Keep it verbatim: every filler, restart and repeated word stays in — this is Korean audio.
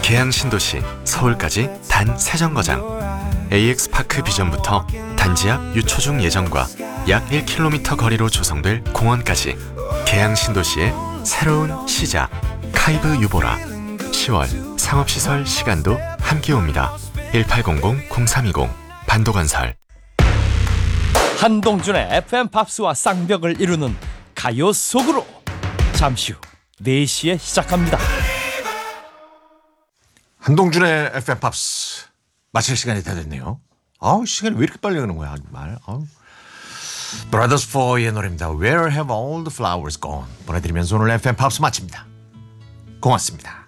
계양 신도시 서울까지 단 세 정거장. 에이엑스파크 비전부터 단지 앞 유초중 예정과 약 일 킬로미터 거리로 조성될 공원까지 계양 신도시의 새로운 시작. 카이브 유보라. 시월 상업시설 시간도 함께 옵니다. 일팔공공 공삼이공 반도건설. 한동준의 에프엠 팝스와 쌍벽을 이루는 가요 속으로 잠시 후 네 시에 시작합니다. 한동준의 에프엠 팝스 마칠 시간이 다 됐네요. 아우 시간이 왜 이렇게 빨리 가는 거야 정말. 아우. Brothers Four의 노래입니다. Where have all the flowers gone? 보내드리면서 오늘 에프엠 팝스 마칩니다. 고맙습니다.